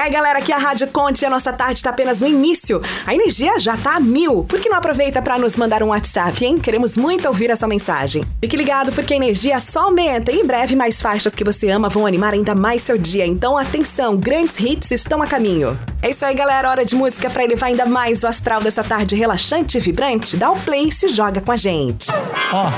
aí, galera, aqui é a Rádio Conte e a nossa tarde tá apenas no início. A energia já tá a 1000. Por que não aproveita pra nos mandar um WhatsApp, hein? Queremos muito ouvir a sua mensagem. Fique ligado porque a energia só aumenta e em breve mais faixas que você ama vão animar ainda mais seu dia. Então, atenção, grandes hits estão a caminho. É isso aí, galera. Hora de música pra elevar ainda mais o astral dessa tarde relaxante e vibrante. Dá o play e se joga com a gente.